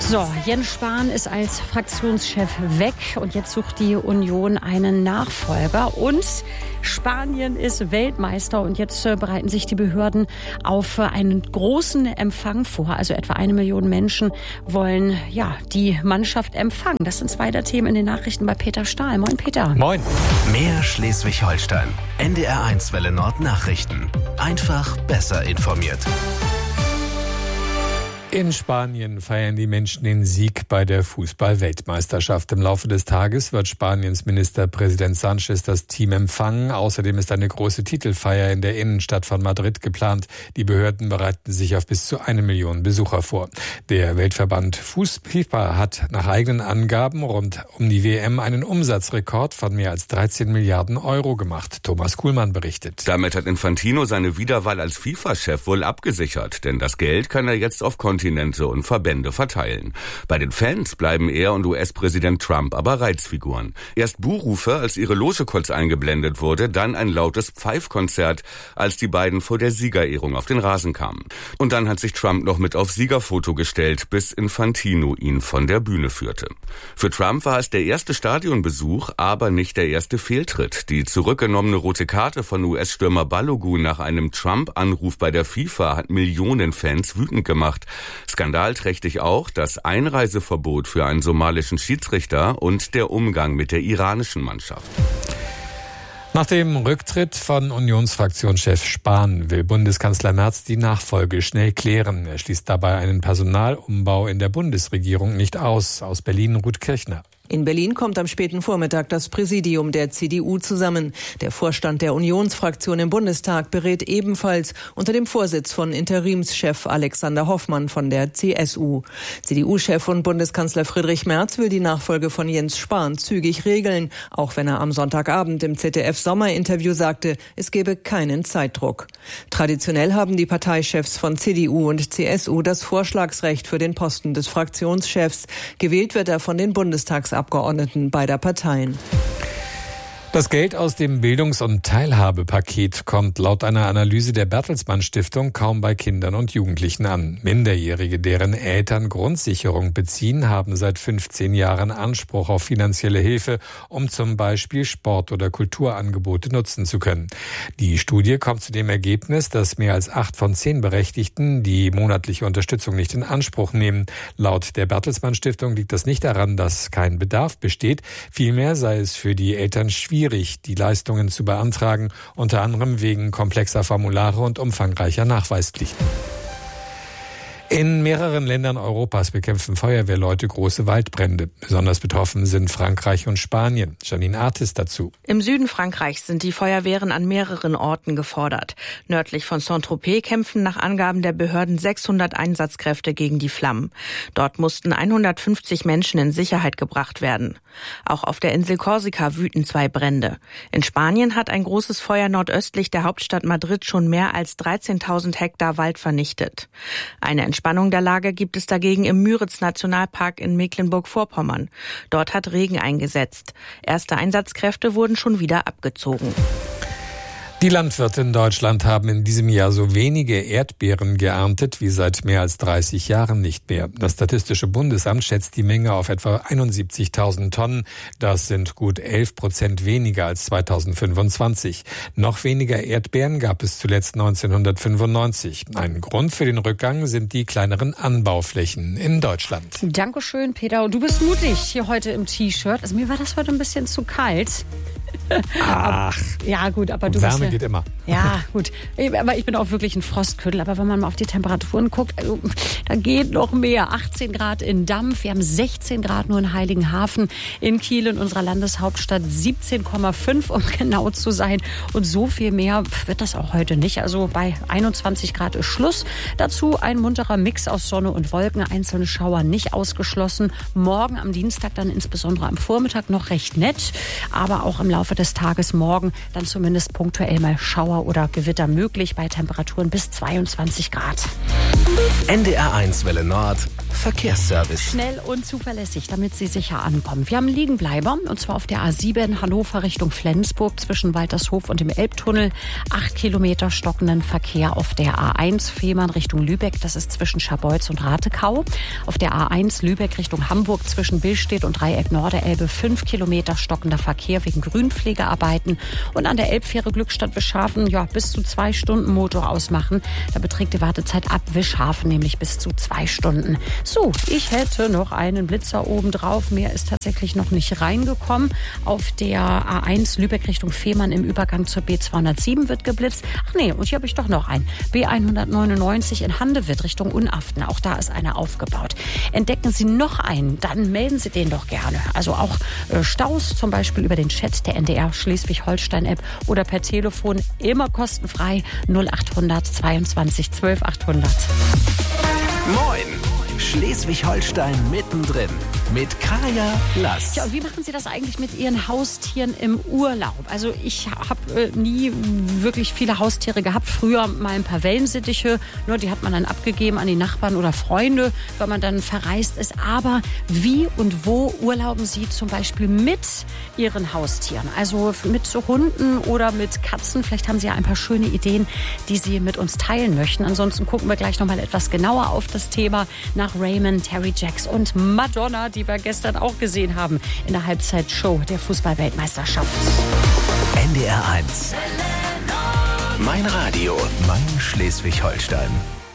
So, Jens Spahn ist als Fraktionschef weg und jetzt sucht die Union einen Nachfolger. Und Spanien ist Weltmeister und jetzt bereiten sich die Behörden auf einen großen Empfang vor. Also etwa 1 Million Menschen wollen die Mannschaft empfangen. Das sind 2 der Themen in den Nachrichten bei Peter Stahl. Moin Peter. Moin. Mehr Schleswig-Holstein. NDR1 Welle Nord Nachrichten. Einfach besser informiert. In Spanien feiern die Menschen den Sieg bei der Fußball-Weltmeisterschaft. Im Laufe des Tages wird Spaniens Ministerpräsident Sánchez das Team empfangen. Außerdem ist eine große Titelfeier in der Innenstadt von Madrid geplant. Die Behörden bereiten sich auf bis zu 1 Million Besucher vor. Der Weltverband FIFA hat nach eigenen Angaben rund um die WM einen Umsatzrekord von mehr als 13 Milliarden Euro gemacht. Thomas Kuhlmann berichtet. Damit hat Infantino seine Wiederwahl als FIFA-Chef wohl abgesichert, denn das Geld kann er jetzt auf Kontinente und Verbände verteilen. Bei den Fans bleiben er und US-Präsident Trump aber Reizfiguren. Erst Buhrufe, als ihre Loge kurz eingeblendet wurde, dann ein lautes Pfeifkonzert, als die beiden vor der Siegerehrung auf den Rasen kamen. Und dann hat sich Trump noch mit aufs Siegerfoto gestellt, bis Infantino ihn von der Bühne führte. Für Trump war es der erste Stadionbesuch, aber nicht der erste Fehltritt. Die zurückgenommene rote Karte von US-Stürmer Balogun nach einem Trump-Anruf bei der FIFA hat Millionen Fans wütend gemacht. Skandalträchtig auch das Einreiseverbot für einen somalischen Schiedsrichter und der Umgang mit der iranischen Mannschaft. Nach dem Rücktritt von Unionsfraktionschef Spahn will Bundeskanzler Merz die Nachfolge schnell klären. Er schließt dabei einen Personalumbau in der Bundesregierung nicht aus. Aus Berlin Ruth Kirchner. In Berlin kommt am späten Vormittag das Präsidium der CDU zusammen. Der Vorstand der Unionsfraktion im Bundestag berät ebenfalls unter dem Vorsitz von Interimschef Alexander Hoffmann von der CSU. CDU-Chef und Bundeskanzler Friedrich Merz will die Nachfolge von Jens Spahn zügig regeln, auch wenn er am Sonntagabend im ZDF-Sommerinterview sagte, es gebe keinen Zeitdruck. Traditionell haben die Parteichefs von CDU und CSU das Vorschlagsrecht für den Posten des Fraktionschefs. Gewählt wird er von den Bundestagsabgeordneten beider Parteien. Das Geld aus dem Bildungs- und Teilhabepaket kommt laut einer Analyse der Bertelsmann Stiftung kaum bei Kindern und Jugendlichen an. Minderjährige, deren Eltern Grundsicherung beziehen, haben seit 15 Jahren Anspruch auf finanzielle Hilfe, um zum Beispiel Sport- oder Kulturangebote nutzen zu können. Die Studie kommt zu dem Ergebnis, dass mehr als 8 von 10 Berechtigten die monatliche Unterstützung nicht in Anspruch nehmen. Laut der Bertelsmann Stiftung liegt das nicht daran, dass kein Bedarf besteht. Vielmehr sei es für die Eltern schwierig, die Leistungen zu beantragen, unter anderem wegen komplexer Formulare und umfangreicher Nachweispflichten. In mehreren Ländern Europas bekämpfen Feuerwehrleute große Waldbrände. Besonders betroffen sind Frankreich und Spanien. Janine Artis dazu. Im Süden Frankreichs sind die Feuerwehren an mehreren Orten gefordert. Nördlich von Saint-Tropez kämpfen nach Angaben der Behörden 600 Einsatzkräfte gegen die Flammen. Dort mussten 150 Menschen in Sicherheit gebracht werden. Auch auf der Insel Korsika wüten 2 Brände. In Spanien hat ein großes Feuer nordöstlich der Hauptstadt Madrid schon mehr als 13.000 Hektar Wald vernichtet. Eine Entspannung der Lage gibt es dagegen im Müritz-Nationalpark in Mecklenburg-Vorpommern. Dort hat Regen eingesetzt. Erste Einsatzkräfte wurden schon wieder abgezogen. Die Landwirte in Deutschland haben in diesem Jahr so wenige Erdbeeren geerntet wie seit mehr als 30 Jahren nicht mehr. Das Statistische Bundesamt schätzt die Menge auf etwa 71.000 Tonnen. Das sind gut 11% weniger als 2025. Noch weniger Erdbeeren gab es zuletzt 1995. Ein Grund für den Rückgang sind die kleineren Anbauflächen in Deutschland. Dankeschön, Peter. Und du bist mutig hier heute im T-Shirt. Also mir war das heute ein bisschen zu kalt. Ach, ja gut, aber du Wärme bist geht immer. Ja, gut. Aber ich bin auch wirklich ein Frostküttel. Aber wenn man mal auf die Temperaturen guckt, also, da geht noch mehr. 18 Grad in Dampf. Wir haben 16 Grad nur in Heiligenhafen. In Kiel, in unserer Landeshauptstadt 17,5, um genau zu sein. Und so viel mehr wird das auch heute nicht. Also bei 21 Grad ist Schluss. Dazu ein munterer Mix aus Sonne und Wolken. Einzelne Schauer nicht ausgeschlossen. Morgen am Dienstag dann insbesondere am Vormittag noch recht nett. Aber auch im Laufe des Tages. Morgen dann zumindest punktuell mal Schauer oder Gewitter möglich bei Temperaturen bis 22 Grad. NDR1 Welle Nord Verkehrsservice. Schnell und zuverlässig, damit Sie sicher ankommen. Wir haben Liegenbleiber, und zwar auf der A7 Hannover Richtung Flensburg zwischen Waltershof und dem Elbtunnel. 8 Kilometer stockenden Verkehr auf der A1 Fehmarn Richtung Lübeck. Das ist zwischen Scharbeutz und Ratekau. Auf der A1 Lübeck Richtung Hamburg zwischen Billstedt und Dreieck Norderelbe 5 Kilometer stockender Verkehr wegen Grünpflegearbeiten. Und an der Elbfähre Glückstadt Wischhafen bis zu 2 Stunden Motor ausmachen. Da beträgt die Wartezeit ab Wischhafen nämlich bis zu 2 Stunden. So, ich hätte noch einen Blitzer oben drauf. Mehr ist tatsächlich noch nicht reingekommen. Auf der A1 Lübeck Richtung Fehmarn im Übergang zur B207 wird geblitzt. Ach nee, und hier habe ich doch noch einen. B199 in Handewitt Richtung Unaften. Auch da ist einer aufgebaut. Entdecken Sie noch einen, dann melden Sie den doch gerne. Also auch Staus, zum Beispiel über den Chat der NDR Schleswig-Holstein-App oder per Telefon, immer kostenfrei 0800 22 12 800. Moin! Schleswig-Holstein mittendrin mit Kaya Lass. Ja, und wie machen Sie das eigentlich mit Ihren Haustieren im Urlaub? Also ich habe nie wirklich viele Haustiere gehabt. Früher mal ein paar Wellensittiche, die hat man dann abgegeben an die Nachbarn oder Freunde, weil man dann verreist ist. Aber wie und wo urlauben Sie zum Beispiel mit Ihren Haustieren? Also mit so Hunden oder mit Katzen? Vielleicht haben Sie ja ein paar schöne Ideen, die Sie mit uns teilen möchten. Ansonsten gucken wir gleich noch mal etwas genauer auf das Thema nach Raymond, Terry Jacks und Madonna, die wir gestern auch gesehen haben in der Halbzeitshow der Fußball-Weltmeisterschaft. NDR1. Mein Radio, mein Schleswig-Holstein.